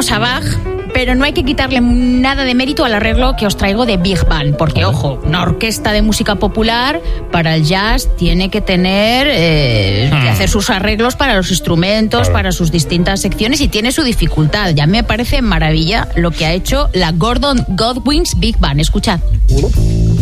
tenemos a Bach, pero no hay que quitarle nada de mérito al arreglo que os traigo de Big Band, porque, ojo, una orquesta de música popular para el jazz tiene que tener, que hacer sus arreglos para los instrumentos, para sus distintas secciones, y tiene su dificultad. Ya me parece maravilla lo que ha hecho la Gordon Godwin's Big Band. Escuchad. 1,